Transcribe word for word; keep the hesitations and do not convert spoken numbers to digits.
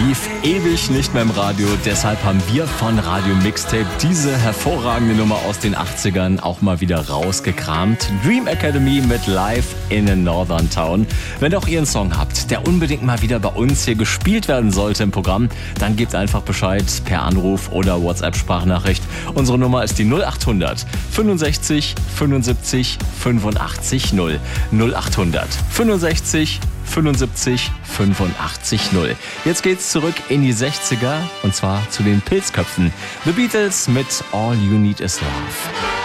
lief ewig nicht mehr im Radio. Deshalb haben wir von Radio Mixtape diese hervorragende Nummer aus den achtzigern auch mal wieder rausgekramt. Dream Academy mit Live in a Northern Town. Wenn ihr auch ihr einen Song habt, der unbedingt mal wieder bei uns hier gespielt werden sollte im Programm, dann gebt einfach Bescheid per Anruf oder WhatsApp-Sprachnachricht. Unsere Nummer ist die null acht hundert fünfundsechzig fünfundsiebzig fünfundachtzig null. null acht hundert fünfundsechzig fünfundsiebzig fünfundachtzig null. Jetzt geht's zurück in die sechziger und zwar zu den Pilzköpfen. The Beatles mit All You Need Is Love.